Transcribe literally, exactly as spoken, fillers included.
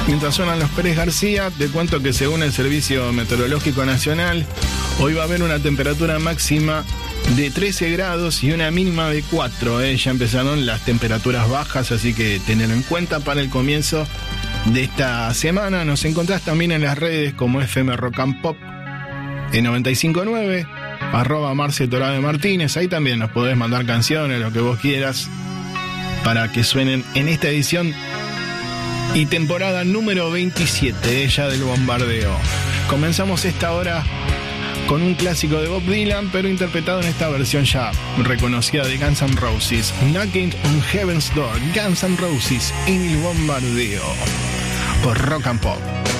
Mientras suenan los Pérez García, te cuento que según el Servicio Meteorológico Nacional, hoy va a haber una temperatura máxima de trece grados y una mínima de cuatro. ¿eh? Ya empezaron las temperaturas bajas, así que tenerlo en cuenta para el comienzo de esta semana. Nos encontrás también en las redes como F M Rock and Pop en noventa y cinco punto nueve, arroba Marce Torave Martínez. Ahí también nos podés mandar canciones, lo que vos quieras, para que suenen en esta edición y temporada número veintisiete, eh, ya del bombardeo. Comenzamos esta hora con un clásico de Bob Dylan, pero interpretado en esta versión ya reconocida de Guns N' Roses. Knocking on Heaven's Door, Guns N' Roses en el bombardeo por Rock and Pop.